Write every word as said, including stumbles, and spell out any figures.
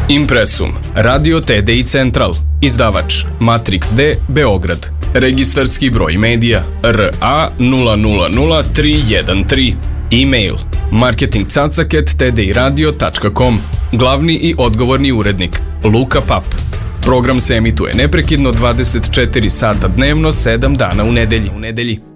Impresum, Radio T D I Central, izdavač Matrix D, Beograd, registarski broj medija R A nula nula nula tri jedan tri, e-mail marketing cacak at t d i radio tačka com, glavni i odgovorni urednik Luka Pap. Program se emituje neprekidno dvadeset četiri sata dnevno, sedam dana u nedelji.